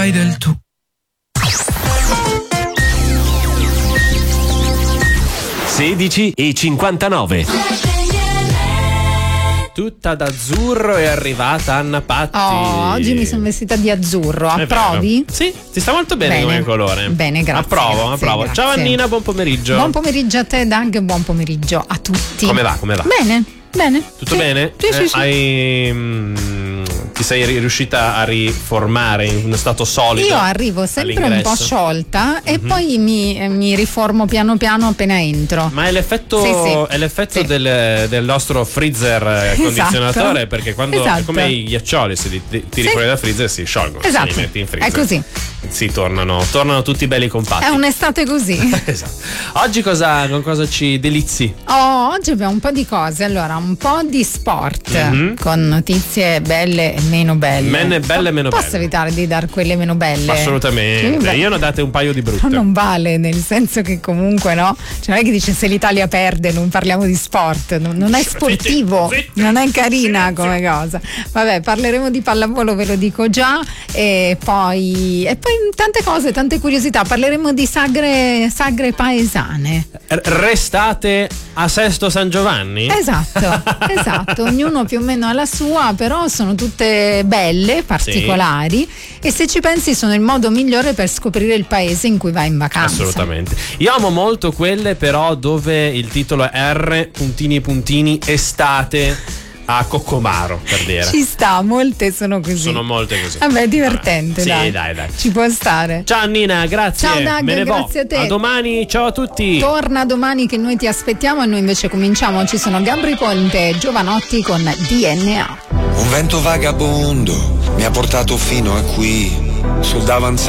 del tu. Sedici e 59. Tutta d'azzurro è arrivata Anna Patti. Oggi mi sono vestita di azzurro. Approvi? Sì, ti sta molto bene come colore. Bene, grazie. Approvo. Grazie. Ciao Annina, buon pomeriggio. Buon pomeriggio a te, Doug, buon pomeriggio a tutti. Come va? Bene. Tutto bene? Sì. Ti sei riuscita a riformare in uno stato solido? Io arrivo sempre un po' sciolta e poi mi riformo piano piano appena entro. Ma è l'effetto, è l'effetto del nostro freezer condizionatore, perché quando è come i ghiaccioli, se li tiri fuori dal freezer si sciolgono. Esatto. Se li metti in freezer. È così. Sì, tornano tutti belli compatti. È un'estate così. Esatto. Oggi con cosa ci delizi? Oggi abbiamo un po' di cose. Allora, un po' di sport con notizie belle e meno belle. Belle e meno belle. Posso evitare di dar quelle meno belle? Assolutamente. Io ne ho date un paio di brutte. Non vale, nel senso che comunque no. Cioè, non è che dice se l'Italia perde non parliamo di sport. Non è sportivo, non è carina come cosa. Vabbè, parleremo di pallavolo, ve lo dico già. E poi tante cose, tante curiosità. Parleremo di sagre paesane. Restate a Sesto San Giovanni? Esatto. Ognuno più o meno ha la sua, però sono tutte belle, particolari, e se ci pensi sono il modo migliore per scoprire il paese in cui vai in vacanza. Assolutamente. Io amo molto quelle però dove il titolo è R estate a Coccomaro, per dire. Ci sta, molte sono così. Sono molte così. Vabbè, divertente. Sì, dai. Ci può stare. Ciao Nina, grazie. Ciao Doug, me ne grazie a te. A domani, ciao a tutti. Torna domani che noi ti aspettiamo e noi invece cominciamo. Ci sono Gabri Ponte e Giovanotti con DNA. Un vento vagabondo mi ha portato fino a qui sul davanzale.